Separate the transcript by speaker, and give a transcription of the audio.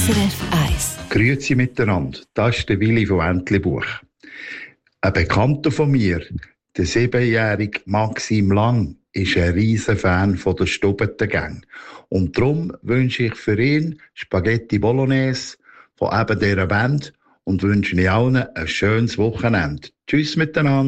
Speaker 1: SRF 1.
Speaker 2: Grüezi miteinander, das ist der Willi von Entlebuch. Ein Bekannter von mir, der 7-jährige Maxim Lang, ist ein riesen Fan von der Stubbentengang. Und darum wünsche ich für ihn Spaghetti Bolognese von eben dieser Band und wünsche Ihnen allen ein schönes Wochenende. Tschüss miteinander.